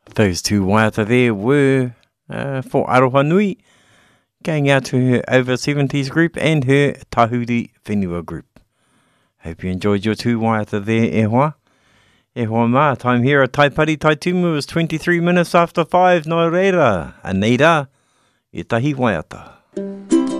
Those two waiata there were for Aroha Nui, going out to her over 70s group and her Tahuri Whenua group. Hope you enjoyed your two waiata there, e hoa. E hoa mā, time here at Taipari Taitumu is 23 minutes after 5, no reira. Aneira, e tahi waiata.